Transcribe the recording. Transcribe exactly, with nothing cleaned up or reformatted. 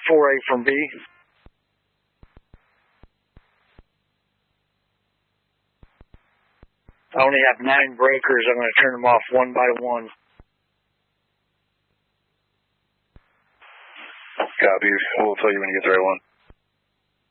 four A from B. I only have nine breakers. I'm going to turn them off one by one. Copy. We'll tell you when you get the right one.